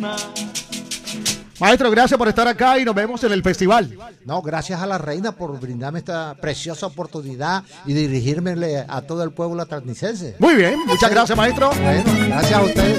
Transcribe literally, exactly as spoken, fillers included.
Maestro, gracias por estar acá y nos vemos en el festival. No, gracias a la reina por brindarme esta preciosa oportunidad y dirigirme a todo el pueblo atarnicense. Muy bien, muchas gracias, maestro. Bueno, gracias a ustedes.